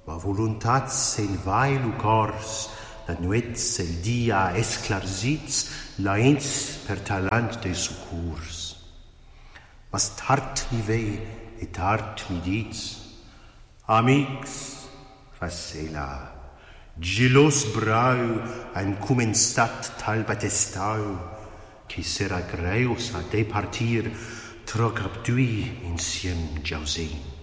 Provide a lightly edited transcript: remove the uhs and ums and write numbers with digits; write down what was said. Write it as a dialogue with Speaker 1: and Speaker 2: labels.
Speaker 1: Ma voluntats el vail u cors, la nuets el dia esclarsits, laents per talant de sucurs. Mas tard mi ve et tard mi dits, amics, facela, gelos brau han començat tal batestau, qui sera greus a departir, troc abdui insiem jausin.